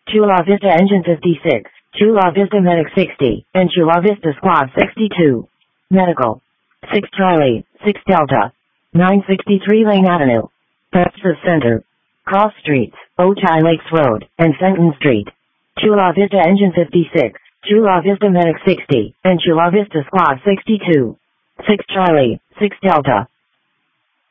Chula Vista Engine 56, Chula Vista Medic 60, and Chula Vista Squad 62. Medical. 6 Charlie, 6 Delta. 963 Lane Avenue. Texas Center. Cross Streets, Ojai Lakes Road, and Fenton Street. Chula Vista Engine 56, Chula Vista Medic 60, and Chula Vista Squad 62. 6 Charlie, 6 Delta.